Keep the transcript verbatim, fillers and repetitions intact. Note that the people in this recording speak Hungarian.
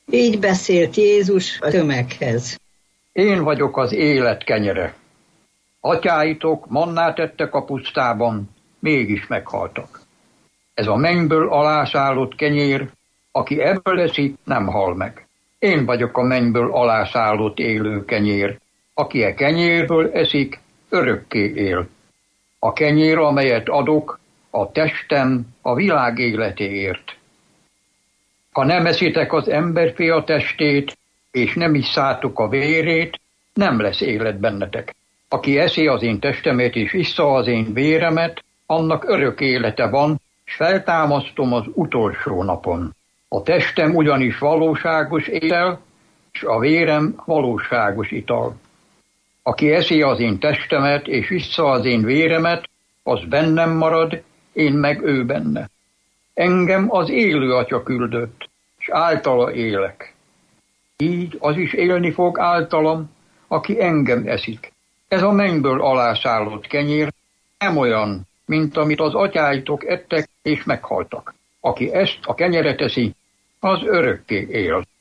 Így beszélt Jézus a tömeghez. Én vagyok az élet kenyere. Atyáitok mannát ettek a pusztában, mégis meghaltak. Ez a mennyből alászállott kenyér, aki ebből eszik, nem hal meg. Én vagyok a mennyből alászállott élő kenyér, aki e kenyérből eszik, örökké él. A kenyér, amelyet adok, a testem a világ életéért. Ha nem eszitek az emberfia testét, és nem isszátok a vérét, nem lesz élet bennetek. Aki eszi az én testemet és issza az én véremet, annak örök élete van, s feltámasztom az utolsó napon. A testem ugyanis valóságos étel, s a vérem valóságos ital. Aki eszi az én testemet és issza az én véremet, az bennem marad, én meg ő benne. Engem az élő Atya küldött, s általa élek. Így az is élni fog általam, aki engem eszik. Ez a mennyből alászállott kenyér nem olyan, mint amit az atyáitok ettek és meghaltak. Aki ezt a kenyeret eszi, az örökké él.